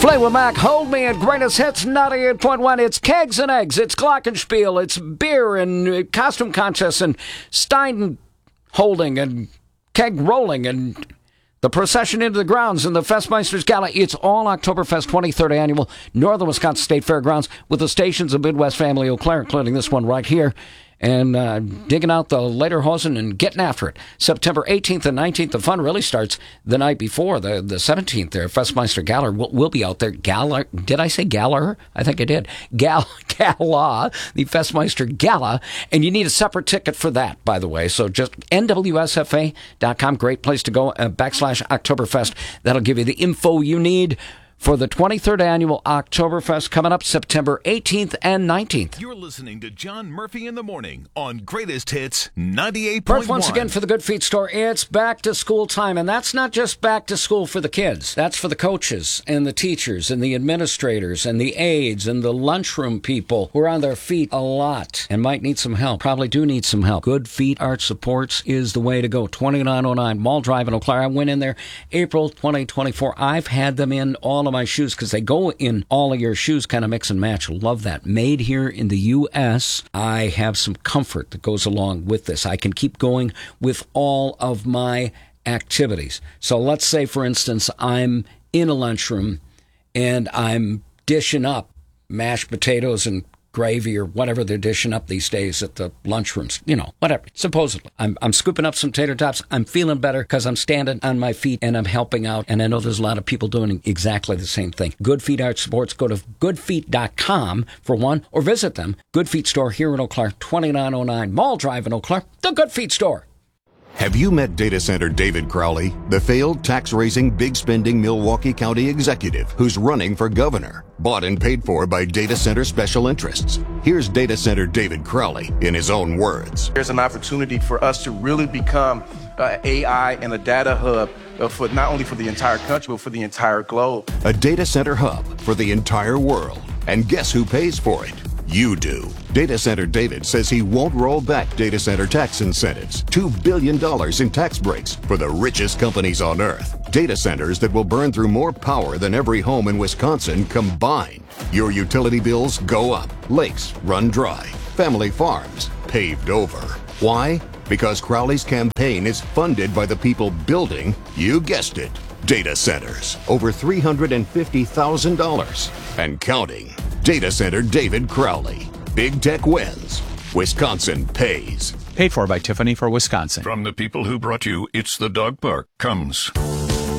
Fleetwood Mac, Hold Me at Greatest Hits 98.1. It's kegs and eggs. It's glockenspiel. It's beer and costume contests and Stein holding and keg rolling and the procession into the grounds and the Festmeisters Gala. It's all Oktoberfest 23rd Annual Northern Wisconsin State Fairgrounds with the stations of Midwest Family Eau Claire, including this one right here. And digging out the lederhosen and getting after it. September 18th and 19th, the fun really starts the night before, the 17th there. Festmeister Gala will be out there. Gala, did I say Galler? I think I did. Gala, the Festmeister Gala. And you need a separate ticket for that, by the way. So just nwsfa.com, great place to go, /Oktoberfest. That'll give you the info you need for the 23rd Annual Oktoberfest coming up September 18th and 19th. You're listening to John Murphy in the Morning on Greatest Hits 98.1. Birth once again for the Good Feet Store. It's back to school time, and that's not just back to school for the kids. That's for the coaches and the teachers and the administrators and the aides and the lunchroom people who are on their feet a lot and might need some help. Probably do need some help. Good Feet Arch Supports is the way to go. 2909 Mall Drive in Eau Claire. I went in there April 2024. I've had them in all of my shoes because they go in all of your shoes, kind of mix and match. Love that. Made here in the U.S. I have some comfort that goes along with this. I can keep going with all of my activities. So let's say, for instance, I'm in a lunchroom and I'm dishing up mashed potatoes and gravy or whatever they're dishing up these days at the lunchrooms, whatever, supposedly. I'm scooping up some tater tots. I'm feeling better because I'm standing on my feet and I'm helping out. And I know there's a lot of people doing exactly the same thing. Good Feet Arch Supports. Go to goodfeet.com for one, or visit them. Good Feet Store here in Eau Claire, 2909 Mall Drive in Eau Claire, the Good Feet Store. Have you met data center David Crowley, the failed tax-raising, big-spending Milwaukee County executive who's running for governor? Bought and paid for by data center special interests. Here's data center David Crowley in his own words. There's an opportunity for us to really become AI and a data hub for not only for the entire country, but for the entire globe. A data center hub for the entire world. And guess who pays for it? You do. Data Center David says he won't roll back data center tax incentives. $2 billion in tax breaks for the richest companies on earth. Data centers that will burn through more power than every home in Wisconsin combined. Your utility bills go up. Lakes run dry. Family farms paved over. Why? Because Crowley's campaign is funded by the people building, you guessed it, data centers. Over $350,000 and counting. Data Center David Crowley. Big tech wins. Wisconsin pays. Paid for by Tiffany for Wisconsin. From the people who brought you It's the Dog Park comes